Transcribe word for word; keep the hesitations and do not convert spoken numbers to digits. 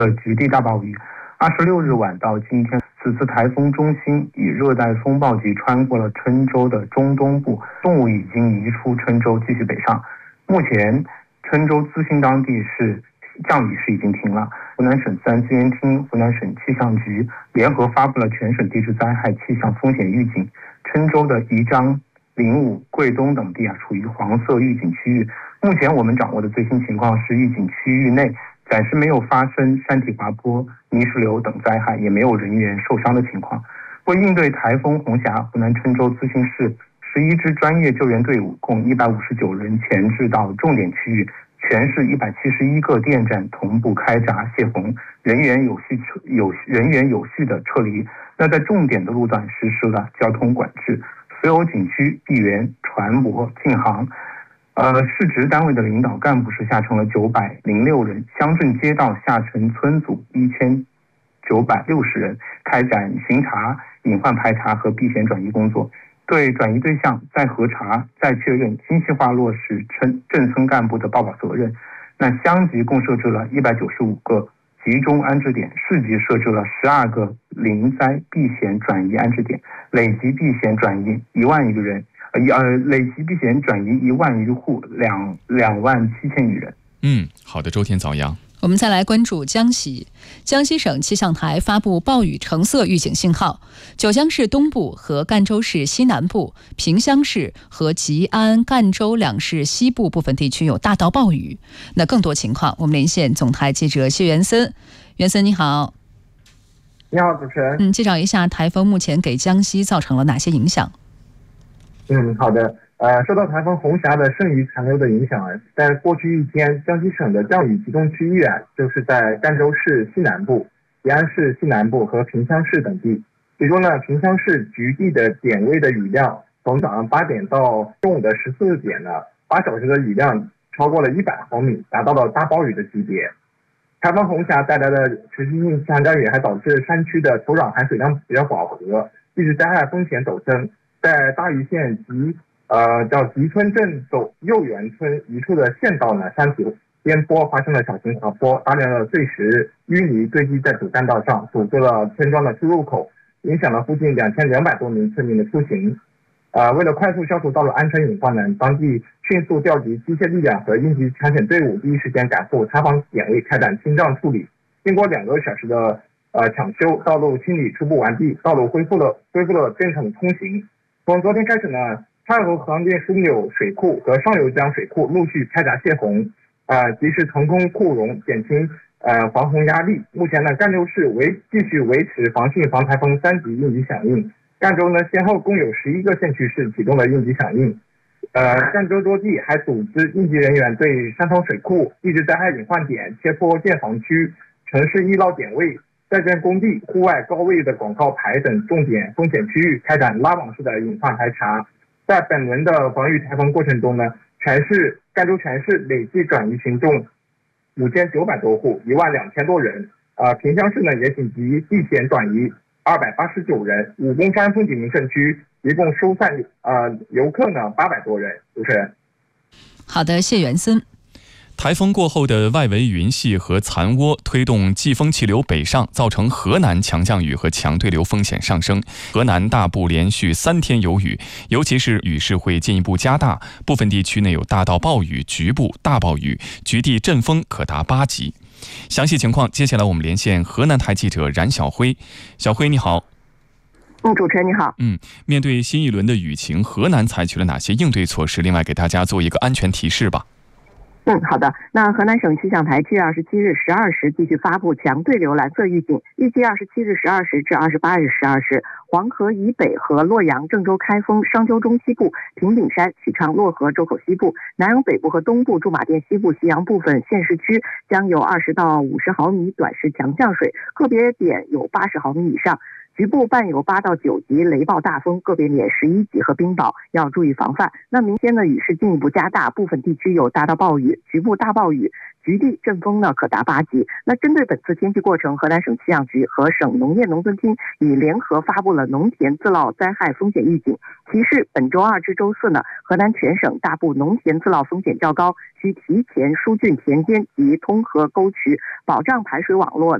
的局地大暴雨。二十六日晚到今天，此次台风中心以热带风暴级穿过了郴州的中东部，中午已经移出郴州，继续北上。目前，郴州资兴当地是降雨是已经停了。湖南省自然资源厅、湖南省气象局联合发布了全省地质灾害气象风险预警。郴州的宜章、临武、贵东等地啊，处于黄色预警区域。目前我们掌握的最新情况是，预警区域内暂时没有发生山体滑坡、泥石流等灾害，也没有人员受伤的情况。为应对台风红霞，湖南郴州资兴市十一支专业救援队伍共一百五十九人前置到重点区域，全市一百七十一个电站同步开闸泄洪，人员有序有人员有序的撤离。那在重点的路段实施了交通管制，所有景区、闭园、船舶禁航。呃，市直单位的领导干部是下成了九百零六人，乡镇街道下沉村组一千九百六十人，开展巡查、隐患排查和避险转移工作，对转移对象再核查、再确认，精细化落实镇镇村干部的报告责任。那乡级共设置了一百九十五个集中安置点，市级设置了十二个临灾避险转移安置点，累计避险转移一万余人。呃，累计避险转移一万余户，两两万七千余人。 嗯，好的，周天早阳。 我们再来关注江西。江西省气象台发布暴雨橙色预警信号，九江市东部和赣州市西南部、萍乡市和吉安、赣州两市西部部分地区有大到暴雨。那更多情况，我们连线总台记者谢元森。元森你好。 你好，主持人。 嗯，介绍一下台风目前给江西造成了哪些影响？ 嗯，好的。呃，受到台风红霞的剩余残留的影响啊，在过去一天，江西省的降雨集中区域啊，就是在赣州市西南部、吉安市西南部和萍乡市等地。其中呢，萍乡市局地的点位的雨量，从早上八点到中午的十四点呢，八小时的雨量超过了一百毫米，达到了大暴雨的级别。台风红霞带来的持续性强降雨还导致山区的土壤含水量比较饱和，地质灾害风险陡增。在大余县及呃叫吉村镇走右园村一处的县道呢，山体边坡发生了小型滑坡，大量的碎石、淤泥堆积在主干道上，堵住了村庄的出入口，影响了附近两千两百多名村民的出行。呃，为了快速消除道路安全隐患呢，当地迅速调集机械力量和应急抢险队伍，第一时间赶赴塌方点位开展清障处理。经过两个小时的呃抢修，道路清理初步完毕，道路恢复了恢复了正常通行。从昨天开始呢，太湖河滇枢纽水库和上游江水库陆续开闸泄洪，呃，及时腾空库容，减轻呃防洪压力。目前呢，赣州市维继续维持防汛防台风三级应急响应。赣州呢，先后共有十一个县区市启动了应急响应。呃，赣州多地还组织应急人员对山头水库、地质灾害隐患点、切坡建房区、城市医涝点位、在建工地、户外高位的广告牌等重点风险区域开展拉网式的隐患排查。在本轮的防御台风过程中呢，全市赣州全市累计转移群众五千九百多户，一万两千多人。呃，萍乡市呢也紧急避险转移二百八十九人，武功山风景名胜区一共疏散呃游客呢八百多人。主持人。 好的，谢元森。 台风过后的外围云系和残涡推动季风气流北上，造成河南强降雨和强对流风险上升。河南大部连续三天有雨，尤其是雨势会进一步加大，部分地区内有大到暴雨、局部大暴雨，局地阵风可达八级。详细情况，接下来我们连线河南台记者冉晓辉。小辉你好。 嗯，主持人你好。 嗯，面对新一轮的雨情，河南采取了哪些应对措施？另外给大家做一个安全提示吧。 嗯，好的。那河南省气象台七月二十七日十二时继续发布强对流蓝色预警，预计二十七日十二时至二十八日十二时，黄河以北和洛阳、郑州、开封、商丘中西部、平顶山、许昌、漯河、周口西部、南阳北部和东部、驻马店西部、西阳部分县市区将有二十到五十毫米短时强降水，个别点有八十毫米以上。局部伴有八到九级雷暴大风，个别点十一级和冰雹，要注意防范。那明天呢，雨势进一步加大，部分地区有大到暴雨、局部大暴雨， 局地阵风呢可达八级。那针对本次天气过程，河南省气象局和省农业农村厅已联合发布了农田自涝灾害风险预警，提示本周二至周四呢，河南全省大部农田自涝风险较高，需提前疏浚田间及通河沟渠，保障排水网络